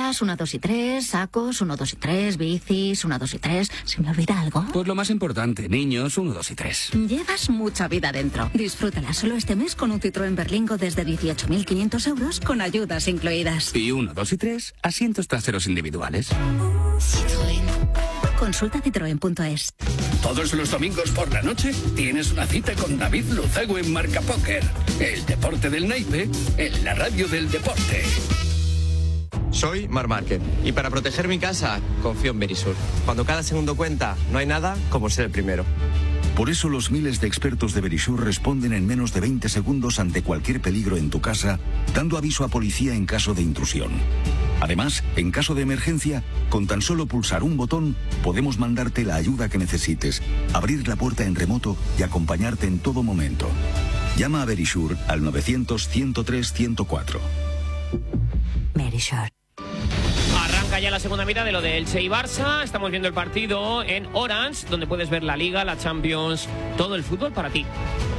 Chanclas, 1, 2 y 3, sacos, 1, 2 y 3, bicis, 1, 2 y 3. ¿Se me olvida algo? Pues lo más importante, niños, 1, 2 y 3. Llevas mucha vida dentro. Disfrútala solo este mes con un Citroën Berlingo desde 18.500 euros con ayudas incluidas. Y 1, 2 y 3, asientos traseros individuales. Citroën. Consulta citroen.es. Todos los domingos por la noche tienes una cita con David Luzago en Marca Póker. El deporte del naipe en la radio del deporte. Soy Marc Márquez y para proteger mi casa confío en Verisur. Cuando cada segundo cuenta, no hay nada como ser el primero. Por eso los miles de expertos de Verisur responden en menos de 20 segundos ante cualquier peligro en tu casa, dando aviso a policía en caso de intrusión. Además, en caso de emergencia, con tan solo pulsar un botón, podemos mandarte la ayuda que necesites, abrir la puerta en remoto y acompañarte en todo momento. Llama a Verisur al 900-103-104. Verisur. Arranca ya la segunda mitad de lo de Elche y Barça. Estamos viendo el partido en Orange, donde puedes ver la Liga, la Champions, todo el fútbol para ti.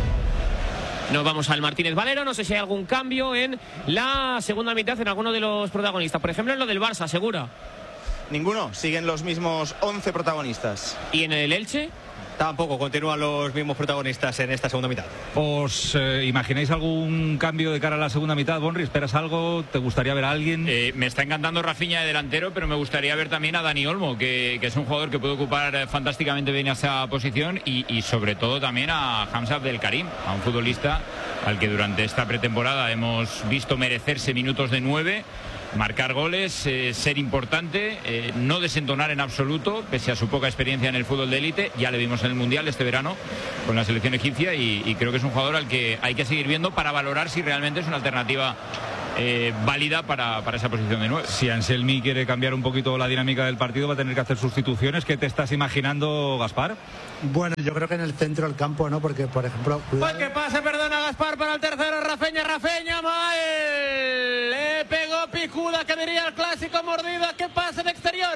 Nos vamos al Martínez Valero. No sé si hay algún cambio en la segunda mitad en alguno de los protagonistas. Por ejemplo, en lo del Barça, ¿segura? Ninguno. Siguen los mismos 11 protagonistas. ¿Y en el Elche? Tampoco, continúan los mismos protagonistas en esta segunda mitad. ¿Os imagináis algún cambio de cara a la segunda mitad, Bonri? ¿Esperas algo? ¿Te gustaría ver a alguien? Me está encantando Rafinha de delantero, pero me gustaría ver también a Dani Olmo, que es un jugador que puede ocupar fantásticamente bien esa posición, y sobre todo también a Hamza Abdelkarim, a un futbolista al que durante esta pretemporada hemos visto merecerse minutos de 9, marcar goles, ser importante, no desentonar en absoluto, pese a su poca experiencia en el fútbol de élite. Ya le vimos en el Mundial este verano con la selección egipcia, y creo que es un jugador al que hay que seguir viendo para valorar si realmente es una alternativa válida para esa posición de 9. Si Anselmi quiere cambiar un poquito la dinámica del partido, va a tener que hacer sustituciones. ¿Qué te estás imaginando, Gaspar? Bueno, yo creo que en el centro del campo, ¿no? Porque, por ejemplo... Pues que pase, perdona, Gaspar, para el tercero. Rafinha, mal. Le pegó picuda, que diría el clásico, mordida. ¿Qué pasa de exterior?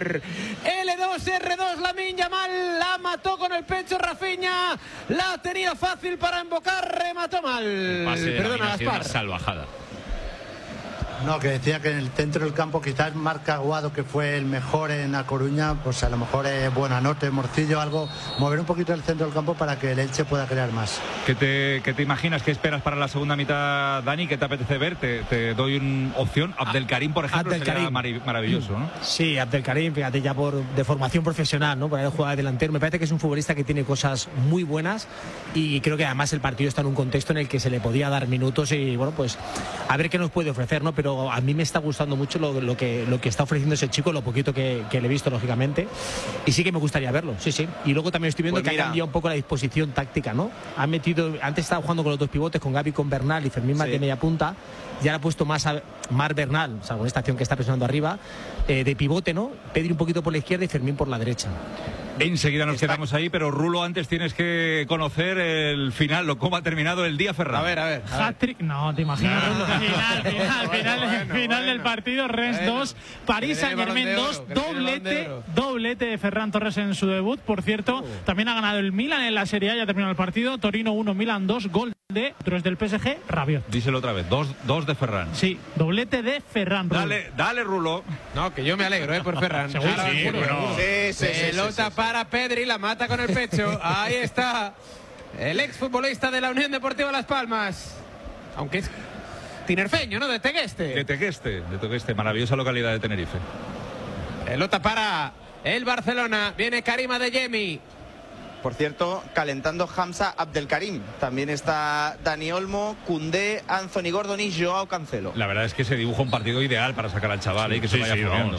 L2, R2, Lamine Yamal. La mató con el pecho Rafinha. La tenía fácil para embocar, remató mal. Perdona, Gaspar. Salvajada. No, que decía que en el centro del campo quizás Marc Aguado, que fue el mejor en A Coruña, pues a lo mejor Buenanote, Morcillo, algo, mover un poquito el centro del campo para que el Elche pueda crear más. ¿Qué te imaginas? ¿Qué esperas para la segunda mitad, Dani? ¿Qué te apetece ver? Te doy una opción. Abdelkarim, por ejemplo, sería maravilloso, ¿no? Sí, Abdelkarim, fíjate, ya de formación profesional, ¿no? Por haber jugado de delantero. Me parece que es un futbolista que tiene cosas muy buenas, y creo que además el partido está en un contexto en el que se le podía dar minutos, y bueno, pues a ver qué nos puede ofrecer, ¿no? Pero a mí me está gustando mucho lo que está ofreciendo ese chico, lo poquito que le he visto, lógicamente, y sí que me gustaría verlo, sí. Y luego también estoy viendo que ha cambiado un poco la disposición táctica, ¿no? Antes estaba jugando con los dos pivotes, con Gavi, con Bernal y Fermín Martínez de media punta, y ahora ha puesto más a Marc Bernal, o sea, con esta acción que está presionando arriba, de pivote, ¿no? Pedri un poquito por la izquierda y Fermín por la derecha. Enseguida nos quedamos ahí, pero Rulo, antes tienes que conocer el final, cómo ha terminado el día, Ferran. A ver. Hat-trick, no, te imaginas, Rulo. Final del partido, Rennes 2, París Saint-Germain 2, doblete de Ferran Torres en su debut. Por cierto, también ha ganado el Milan en la Serie A, ya ha terminado el partido. Torino 1, Milan 2, gol de otros del PSG, Rabiot. Díselo otra vez, dos de Ferran. Sí, doblete de Ferran. Dale, Rulo. No, que yo me alegro, por Ferran. Seguro. Sí. Pelota para Pedri, la mata con el pecho. Ahí está el exfutbolista de la Unión Deportiva Las Palmas. Aunque es tinerfeño, ¿no? De Tegueste. De Tegueste, maravillosa localidad de Tenerife. Pelota para el Barcelona. Viene Karim Adeyemi. Por cierto, calentando Hamza Abdelkarim. También está Dani Olmo, Koundé, Anthony Gordon y Joao Cancelo. La verdad es que se dibuja un partido ideal para sacar al chaval, y que se vaya fogueando.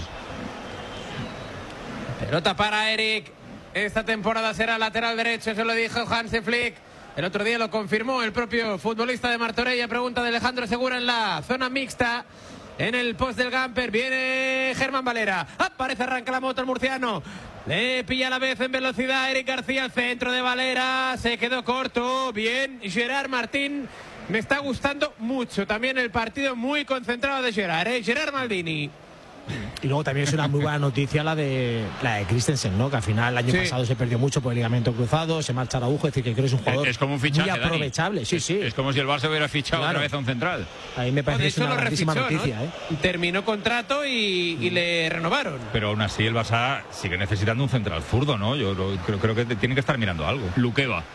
Pelota para Eric. Esta temporada será lateral derecho, eso lo dijo Hansi Flick. El otro día lo confirmó el propio futbolista de Martorell. Pregunta de Alejandro Segura en la zona mixta. En el post del Gamper viene Germán Valera. Aparece, arranca la moto el murciano. Le pilla a la vez en velocidad Eric García, al centro de Valera. Se quedó corto. Bien, Gerard Martín. Me está gustando mucho también el partido, muy concentrado de Gerard. Gerard Maldini. Y luego también es una muy buena noticia la de Christensen, ¿no? Que al final el año pasado se perdió mucho por el ligamento cruzado, se marcha Araujo, es decir, que creo que es un jugador es como un fichaje, muy aprovechable. Dani. Sí. Es como si el Barça hubiera fichado otra vez a un central. A mí me parece que es una grandísima noticia, ¿no? Terminó contrato y le renovaron. Pero aún así el Barça sigue necesitando un central zurdo, ¿no? Yo creo que tiene que estar mirando algo. Luqueva,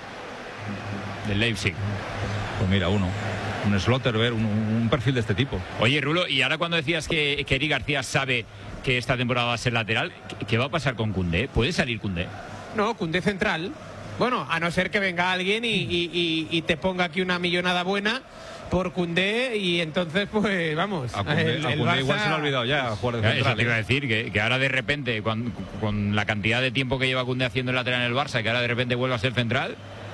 del Leipzig. Pues mira, un Slotterberg, un perfil de este tipo. Oye, Rulo, y ahora cuando decías que Eric García sabe que esta temporada va a ser lateral, ¿qué va a pasar con Koundé? ¿Puede salir Koundé? No, Koundé central. Bueno, a no ser que venga alguien y te ponga aquí una millonada buena por Koundé, y entonces pues vamos, a Koundé Barça... igual se lo ha olvidado ya jugar de central. Eso te iba a decir, que ahora de repente con la cantidad de tiempo que lleva Koundé haciendo el lateral en el Barça, que ahora de repente vuelva a ser central.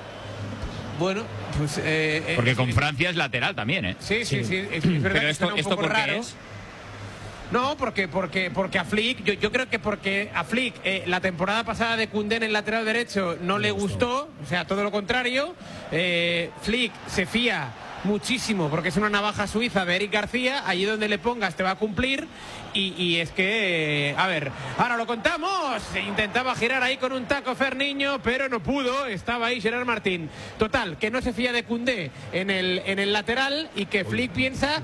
Bueno, pues... porque con Francia es lateral también, ¿eh? Sí. Es verdad. Pero esto ¿por qué es? No, porque a Flick, yo creo que porque a Flick la temporada pasada de Koundé en el lateral derecho no le gustó, o sea, todo lo contrario. Flick se fía muchísimo porque es una navaja suiza de Eric García, allí donde le pongas te va a cumplir, y es que, a ver, ahora lo contamos, intentaba girar ahí con un taco Ferniño, pero no pudo, estaba ahí Gerard Martín. Total, que no se fía de Koundé en el lateral, y que Flick piensa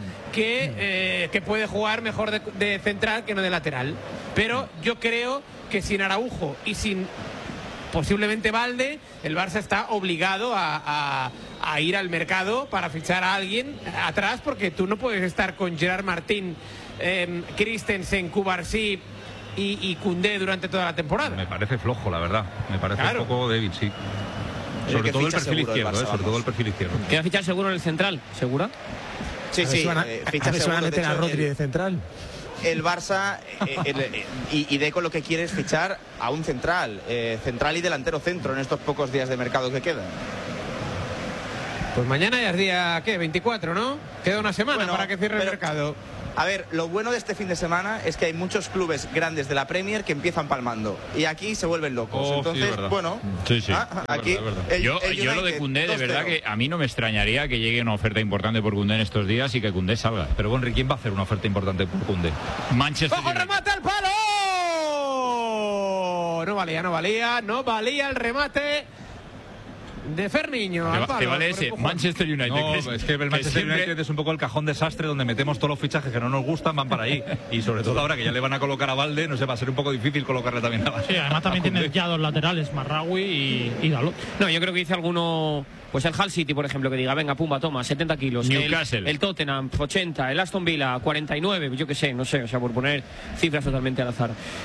que puede jugar mejor de central que no de lateral. Pero yo creo que sin Araujo y sin posiblemente Balde, el Barça está obligado a ir al mercado para fichar a alguien atrás, porque tú no puedes estar con Gerard Martín, Christensen, Cubarsí y Koundé durante toda la temporada. Me parece flojo, la verdad. Me parece un poco débil, sí. Sobre todo el perfil izquierdo, sobre todo el perfil izquierdo. ¿Queda fichar seguro en el central? ¿Segura? Sí, ficha seguro. ¿Van a meter a Rodri de central? El Barça y Deco lo que quiere es fichar a un central y delantero centro en estos pocos días de mercado que quedan. Pues mañana ya es día, ¿qué? 24, ¿no? Queda una semana para que cierre el mercado. A ver, lo bueno de este fin de semana es que hay muchos clubes grandes de la Premier que empiezan palmando, y aquí se vuelven locos. Entonces, aquí es verdad. Yo lo de Koundé, de verdad que a mí no me extrañaría que llegue una oferta importante por Koundé en estos días y que Koundé salga. Pero bueno, ¿quién va a hacer una oferta importante por Koundé? Manchester United. ¡Remate al palo! No valía el remate de Ferniño. Te vale ese, Manchester United. No, es que el Manchester United es un poco el cajón desastre donde metemos todos los fichajes que no nos gustan, van para ahí. Y sobre todo ahora que ya le van a colocar a Balde, no sé, va a ser un poco difícil colocarle también a Balde. Sí, además también tiene ya dos laterales, Marraoui y Dalot. No, yo creo que dice alguno... Pues el Hull City, por ejemplo, que diga, venga, pumba, toma, 70 kilos. Newcastle. El Tottenham, 80. El Aston Villa, 49. Yo qué sé, no sé, o sea, por poner cifras totalmente al azar.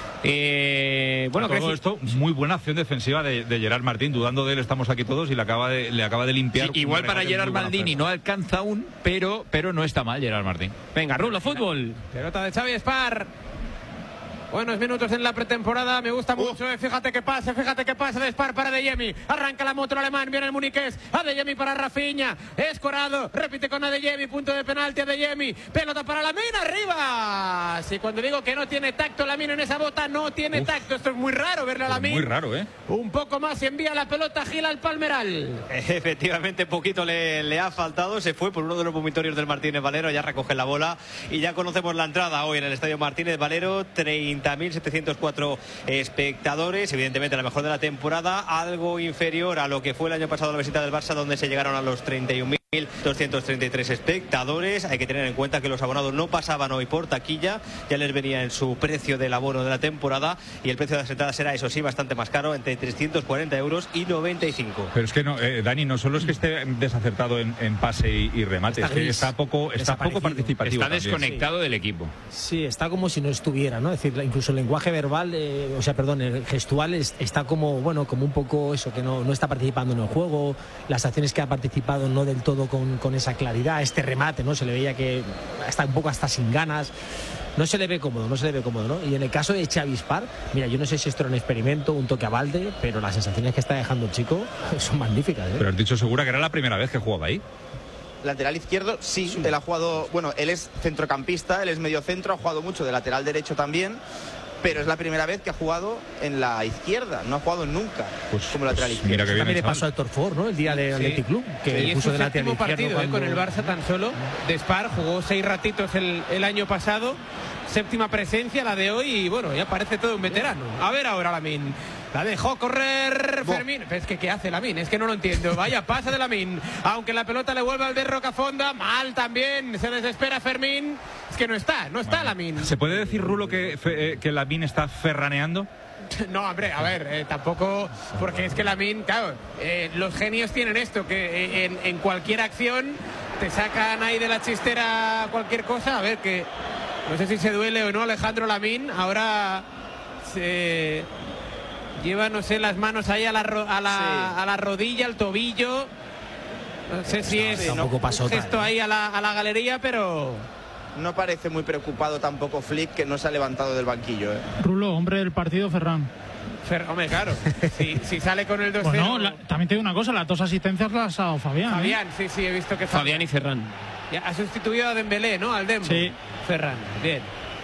Bueno, todo esto, muy buena acción defensiva de Gerard Martín. Dudando de él, estamos aquí todos, y le acaba de limpiar. Sí, igual para Gerard Maldini no alcanza aún, pero no está mal Gerard Martín. Venga, Rulo, fútbol. Pelota de Xavi Spar. Buenos minutos en la pretemporada, me gusta mucho, fíjate que pasa de Spar para Adeyemi, arranca la moto el alemán, viene el muniqués, Adeyemi para Rafinha, escorado, repite con Adeyemi, punto de penalti Adeyemi, pelota para Lamine, arriba. Sí, cuando digo que no tiene tacto Lamine en esa bota, no tiene tacto, esto es muy raro verle a Lamine. Muy raro, Un poco más y envía la pelota Gil al Palmeral. Efectivamente, poquito le ha faltado, se fue por uno de los vomitorios del Martínez Valero, ya recoge la bola y ya conocemos la entrada hoy en el Estadio Martínez Valero, 30.704 espectadores, evidentemente la mejor de la temporada, algo inferior a lo que fue el año pasado la visita del Barça, donde se llegaron a los 31.233 espectadores. Hay que tener en cuenta que los abonados no pasaban hoy por taquilla, ya les venía en su precio del abono de la temporada, y el precio de las entradas será, eso sí, bastante más caro, entre 340 euros y 95. Pero es que no, Dani, no solo es que esté desacertado en pase y remate, es que está poco participativo. Está desconectado del equipo. Sí, está como si no estuviera, ¿no? Es decir, incluso el lenguaje verbal, el gestual está como un poco eso, que no está participando en el juego, las acciones que ha participado no del todo con esa claridad, este remate, ¿no? Se le veía que está un poco hasta sin ganas, no se le ve cómodo, ¿no? Y en el caso de Xavi Spar, mira, yo no sé si esto era un experimento, un toque a Balde, pero las sensaciones que está dejando el chico son magníficas, Pero has dicho, Segura, que era la primera vez que jugaba ahí. Lateral izquierdo, sí, él ha jugado, él es centrocampista, él es mediocentro, ha jugado mucho de lateral derecho también, pero es la primera vez que ha jugado en la izquierda, no ha jugado nunca como lateral izquierdo. Mira que también le pasó a Héctor Ford, ¿no? El día del Athletic Club, que puso de lateral izquierdo. Partido con el Barça tan solo de Spar, jugó 6 ratitos el año pasado, séptima presencia la de hoy y bueno, ya parece todo un veterano. A ver ahora Lamine. La dejó correr Fermín. Pero es que ¿qué hace Lamine? Es que no lo entiendo. Vaya pase de Lamine. Aunque la pelota le vuelve al de Rocafonda. Mal también. Se desespera Fermín. Es que no está Lamine. ¿Se puede decir, Rulo, que Lamine está ferraneando? No, hombre, a ver, tampoco, porque es que Lamine, claro, los genios tienen esto, que en cualquier acción te sacan ahí de la chistera cualquier cosa. A ver, que no sé si se duele o no Alejandro Lamine. Ahora se lleva, no sé, las manos ahí a la rodilla, al tobillo. No sé si es un gesto ahí a la galería, pero... No parece muy preocupado tampoco Flick, que no se ha levantado del banquillo. Rulo, hombre del partido, Ferran. Hombre, claro, si sale con el 2-0... Bueno, también te digo una cosa, las 2 asistencias las ha dado Fabián. Fabián, sí, he visto que... Fabián y Ferran. Ya ha sustituido a Dembélé, ¿no? Al Dembo. Sí. Ferran, bien.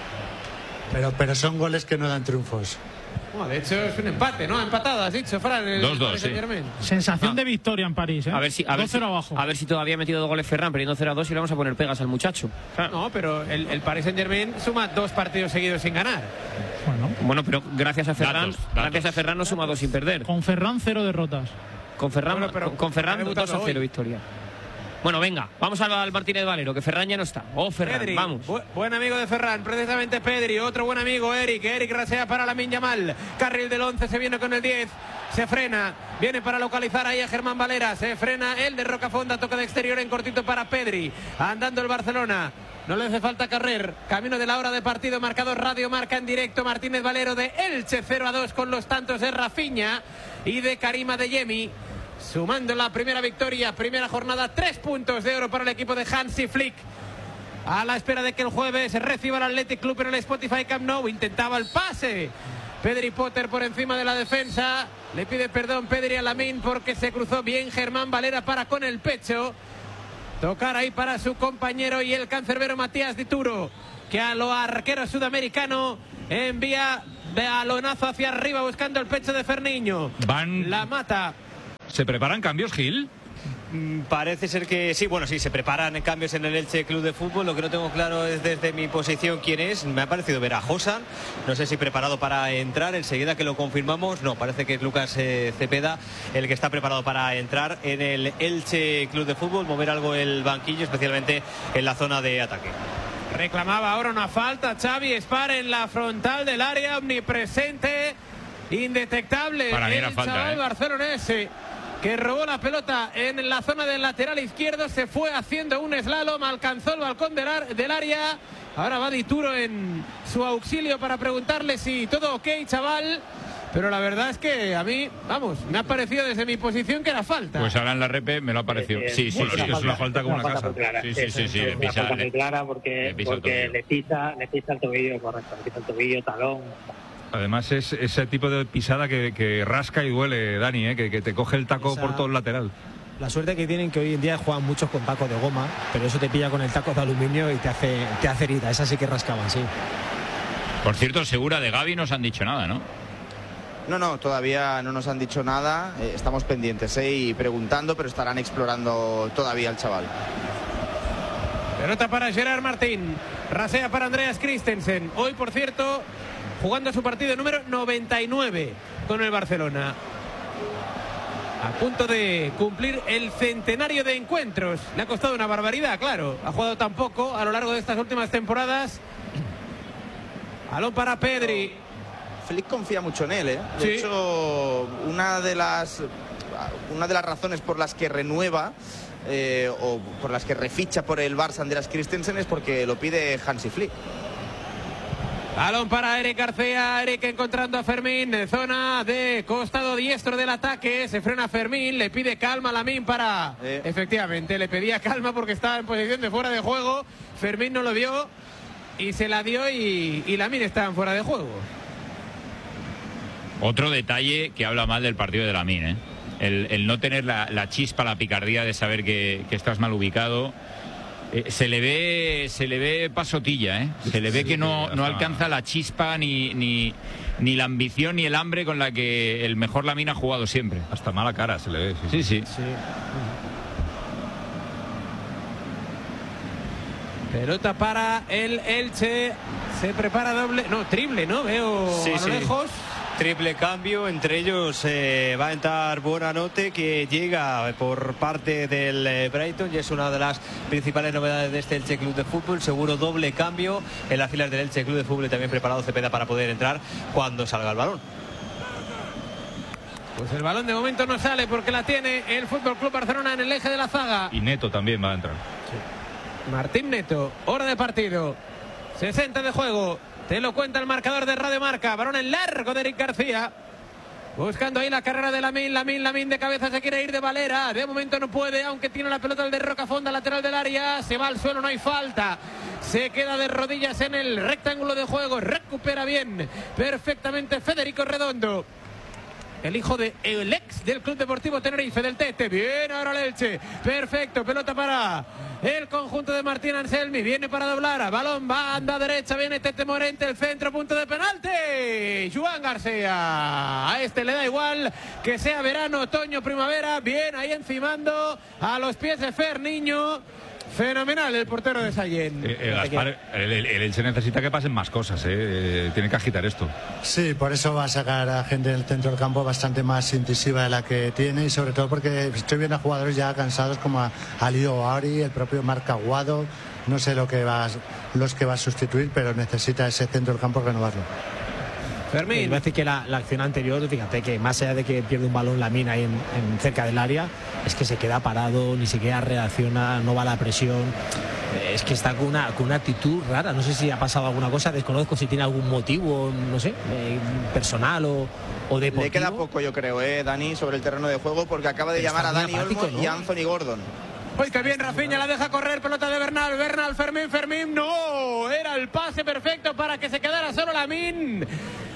Pero son goles que no dan triunfos. Bueno, de hecho es un empate, ¿no? Ha empatado, has dicho, Fran. 2-2, sí. Sensación de victoria en París, ¿eh? A ver si 2-0 abajo. A ver si todavía ha metido 2 goles Ferran, perdiendo 0-2 y le vamos a poner pegas al muchacho. No, pero el Paris Saint-Germain suma 2 partidos seguidos sin ganar. Bueno, pero gracias a Ferran, no suma 2 sin perder. Con Ferran 0 derrotas. Con Ferran, con Ferran 2-0 victoria. Bueno, venga, vamos al Martínez Valero, que Ferran ya no está. Ferran, Pedri, vamos. Buen amigo de Ferran, precisamente Pedri. Otro buen amigo, Eric. Eric rasea para Lamine Yamal. Carril del 11, se viene con el 10. Se frena, viene para localizar ahí a Germán Valera. Se frena el de Rocafonda, toca de exterior en cortito para Pedri. Andando el Barcelona. No le hace falta carrer. Camino de la hora de partido, marcador Radio Marca en directo. Martínez Valero de Elche 0-2 con los tantos de Rafinha y de Karim Adeyemi. Sumando la primera victoria, primera jornada, 3 puntos de oro para el equipo de Hansi Flick. A la espera de que el jueves reciba el Athletic Club en el Spotify Camp Nou. Intentaba el pase. Pedri Potter por encima de la defensa. Le pide perdón Pedri a Lamine porque se cruzó bien Germán Valera para con el pecho. Tocar ahí para su compañero y el cancerbero Matías Dituro, que a lo arquero sudamericano envía balonazo hacia arriba buscando el pecho de Ferniño. La mata. ¿Se preparan cambios, Gil? Parece ser que sí, bueno, sí, se preparan cambios en el Elche Club de Fútbol. Lo que no tengo claro es desde mi posición quién es. Me ha parecido ver a Josan, no sé si preparado para entrar. Enseguida que lo confirmamos, no, parece que es Lucas Cepeda el que está preparado para entrar en el Elche Club de Fútbol, mover algo el banquillo, especialmente en la zona de ataque. Reclamaba ahora una falta Xavi Espar en la frontal del área, omnipresente, indetectable. Para mí era el falta, chaval barcelonés que robó la pelota en la zona del lateral izquierdo, se fue haciendo un slalom, alcanzó el balcón del área. Ahora va Dituro en su auxilio para preguntarle si todo ok, chaval. Pero la verdad es que a mí, vamos, me ha parecido desde mi posición que era falta. Pues ahora en la repe me lo ha parecido. Sí, es una falta como una casa. Sí, una falta muy clara porque le pisa el tobillo, correcto, le pisa el tobillo, talón. Además es ese tipo de pisada que rasca y duele, Dani, que te coge el taco por todo el lateral. La suerte que tienen que hoy en día juegan muchos con tacos de goma, pero eso te pilla con el taco de aluminio y te hace herida. Esa sí que rascaban, sí. Por cierto, Segura de Gavi no os han dicho nada, ¿no? No, todavía no nos han dicho nada. Estamos pendientes y preguntando, pero estarán explorando todavía al chaval. Pelota para Gerard Martín. Rasea para Andreas Christensen. Hoy, por cierto, jugando su partido número 99 con el Barcelona. A punto de cumplir el centenario de encuentros. Le ha costado una barbaridad, claro. Ha jugado tan poco a lo largo de estas últimas temporadas. Balón para Pedri. Flick confía mucho en él, ¿eh? De hecho, una de las razones por las que renueva o por las que reficha por el Barça Andreas Christensen es porque lo pide Hansi Flick. Balón para Eric García. Eric encontrando a Fermín. Zona de costado diestro del ataque. Se frena Fermín. Le pide calma a Lamine para... Efectivamente, le pedía calma porque estaba en posición de fuera de juego. Fermín no lo vio y se la dio y Lamine estaba en fuera de juego. Otro detalle que habla mal del partido de Lamine, ¿eh? El no tener la chispa, la picardía de saber que estás mal ubicado. Se le ve pasotilla, ¿eh? Se le ve que no alcanza la chispa ni la ambición ni el hambre con la que el mejor Lamine ha jugado siempre. Hasta mala cara se le ve. Sí. Pelota para el Elche. Se prepara triple, ¿no? Veo a lo lejos. Triple cambio, entre ellos va a entrar Buonanotte, que llega por parte del Brighton y es una de las principales novedades de este Elche Club de Fútbol. Seguro doble cambio en las filas del Elche Club de Fútbol y también preparado Cepeda para poder entrar cuando salga el balón. Pues el balón de momento no sale porque la tiene el Fútbol Club Barcelona en el eje de la zaga. Y Neto también va a entrar. Sí. Martín Neto, hora de partido, 60 de juego. Te lo cuenta el marcador de Radio Marca. Balón en largo de Eric García. Buscando ahí la carrera de Lamine de cabeza, se quiere ir de Valera. De momento no puede, aunque tiene la pelota el de Rocafonda, lateral del área. Se va al suelo, no hay falta. Se queda de rodillas en el rectángulo de juego. Recupera bien, perfectamente Federico Redondo. El hijo de el ex del Club Deportivo Tenerife, del Tete. Bien ahora el Elche. Perfecto, pelota para el conjunto de Martín Anselmi. Viene para doblar. Balón, banda derecha. Viene Tete Morente. El centro, punto de penalti. Joan García. A este le da igual que sea verano, otoño, primavera. Bien ahí encimando a los pies de Fer Niño. Fenomenal el portero de Sallén. Gaspar, el Elche necesita que pasen más cosas, tiene que agitar esto. Sí, por eso va a sacar a gente del centro del campo bastante más incisiva de la que tiene, y sobre todo porque estoy viendo a jugadores ya cansados como a Lío Auri, el propio Marc Aguado. No sé los que va a sustituir, pero necesita ese centro del campo renovarlo. Fermín. Me parece que la acción anterior, fíjate que más allá de que pierde un balón Lamine ahí en cerca del área, es que se queda parado, ni siquiera reacciona, no va a la presión. Es que está con una actitud rara. No sé si ha pasado alguna cosa, desconozco si tiene algún motivo, no sé, personal o deportivo. Le queda poco, yo creo, Dani, sobre el terreno de juego, porque acaba de llamar a Dani Olmo, ¿no? Y a Anthony Gordon. ¡Uy, qué bien! Rafinha la deja correr, pelota de Bernal, Fermín, no, era el pase perfecto para que se quedara solo Lamine.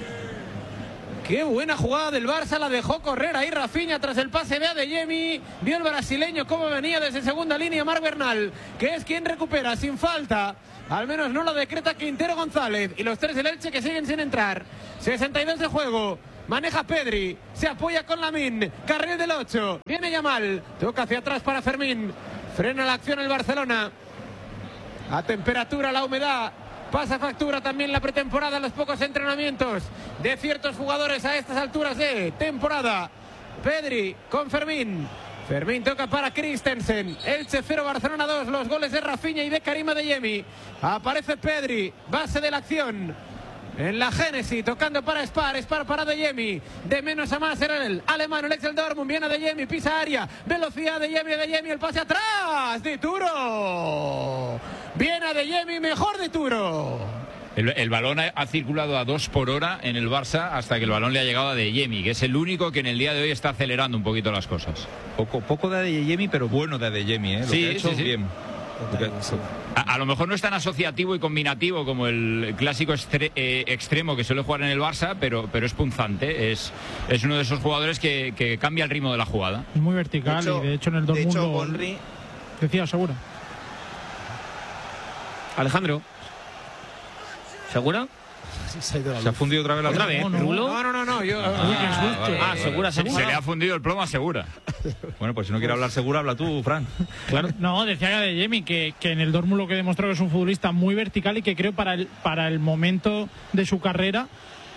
Qué buena jugada del Barça, la dejó correr ahí Rafinha tras el pase de Adeyemi. Vio el brasileño cómo venía desde segunda línea Marc Bernal, que es quien recupera sin falta. Al menos no lo decreta Quintero González. Y los tres del Elche que siguen sin entrar. 62 de juego. Maneja Pedri, se apoya con Lamine, carril del 8, viene Yamal, toca hacia atrás para Fermín, frena la acción el Barcelona. A temperatura, la humedad. Pasa factura también la pretemporada, los pocos entrenamientos de ciertos jugadores a estas alturas de temporada. Pedri con Fermín. Fermín toca para Christensen. Elche 0, Barcelona 2. Los goles de Rafinha y de Karim Adeyemi. Aparece Pedri, base de la acción. En la génesis, tocando para Spar para Adeyemi. De menos a más era el alemán, el ex del Dortmund. Viene Adeyemi, pisa área. Velocidad Adeyemi, el pase atrás. De Turo. Viene Adeyemi, mejor de Turo. El balón ha circulado a 2 por hora en el Barça hasta que el balón le ha llegado a Adeyemi, que es el único que en el día de hoy está acelerando un poquito las cosas. Poco de Adeyemi, pero bueno de Adeyemi, Lo que ha hecho bien. A lo mejor no es tan asociativo y combinativo como el clásico extremo que suele jugar en el Barça, pero es punzante, es uno de esos jugadores que cambia el ritmo de la jugada. Muy vertical, y de hecho en el Dortmund decía Segura. Alejandro, ¿Segura? Se ha fundido otra vez la ¿Otra vez? No. Segura. Se le ha fundido el plomo a Segura. Bueno, pues si no quiere hablar Segura, habla tú, Fran. Claro. No, decía Adeyemi que en el Dortmund lo que demostró que es un futbolista muy vertical y que creo para el momento de su carrera,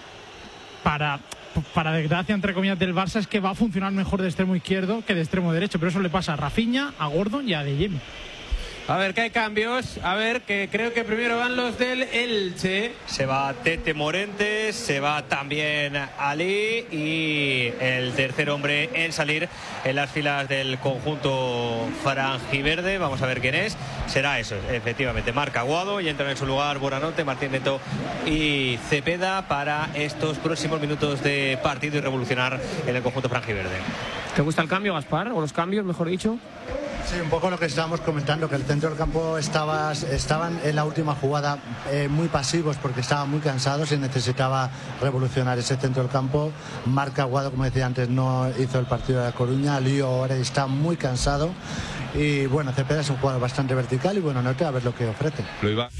para desgracia entre comillas del Barça, es que va a funcionar mejor de extremo izquierdo que de extremo derecho, pero eso le pasa a Rafinha, a Gordon y a Adeyemi. A ver que hay cambios, a ver que creo que primero van los del Elche. Se va Tete Morente, se va también Ali y el tercer hombre en salir en las filas del conjunto franjiverde. Vamos a ver quién es. Será eso, efectivamente, Marc Aguado, y entran en su lugar Buonanotte, Martín Neto y Cepeda para estos próximos minutos de partido y revolucionar en el conjunto franjiverde. ¿Te gusta el cambio, Gaspar? ¿O los cambios, mejor dicho? Sí, un poco lo que estábamos comentando, que el centro del campo estaban en la última jugada muy pasivos porque estaban muy cansados y necesitaba revolucionar ese centro del campo. Marc Aguado, como decía antes, no hizo el partido de La Coruña. Lío ahora está muy cansado y bueno, Cepeda es un jugador bastante vertical y bueno, a ver lo que ofrece. Lo iba.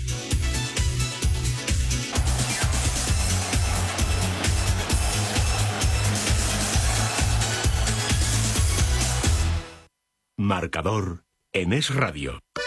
Marcador en Es Radio.